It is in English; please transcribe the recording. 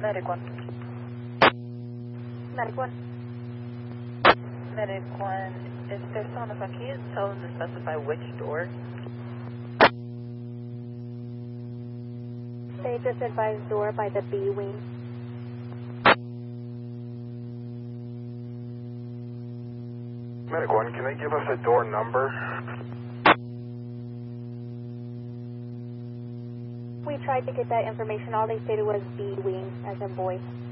Medic 1. Medic 1. Medic 1, if they're still on the phone, can you tell them to specify which door? They just advised door by the B wing. Medic 1, can they give us a door number? We tried to get that information. All they stated was B wing, as in boy.